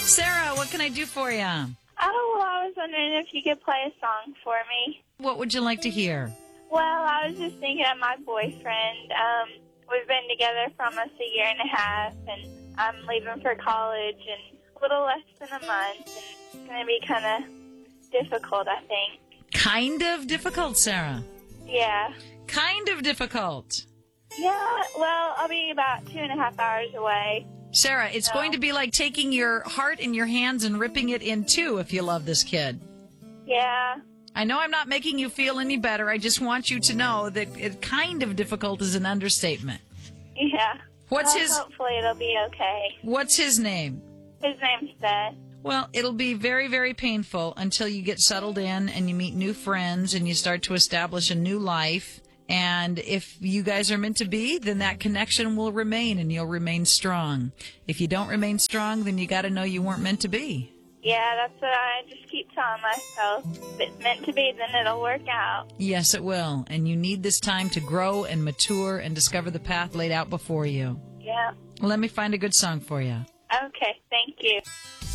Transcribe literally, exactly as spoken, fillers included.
Sarah, what can I do for you? Oh, well, I was wondering if you could play a song for me. What would you like to hear? Well, I was just thinking of my boyfriend. Um, we've been together for almost a year and a half, and I'm leaving for college in a little less than a month, and it's going to be kind of difficult, I think. Kind of difficult, Sarah. Yeah. Kind of difficult. Yeah, well, I'll be about two and a half hours away. Sarah, it's so. going to be like taking your heart in your hands and ripping it in two if you love this kid. Yeah. I know I'm not making you feel any better. I just want you to know that it kind of difficult is an understatement. Yeah. What's well, his... Hopefully it'll be okay. What's his name? His name's Seth. Well, it'll be very, very painful until you get settled in and you meet new friends and you start to establish a new life. And if you guys are meant to be, then that connection will remain and you'll remain strong. If you don't remain strong, then you got to know you weren't meant to be. Yeah, that's what I just keep telling myself. If it's meant to be, then it'll work out. Yes, it will. And you need this time to grow and mature and discover the path laid out before you. Yeah. Let me find a good song for you. Okay, thank you.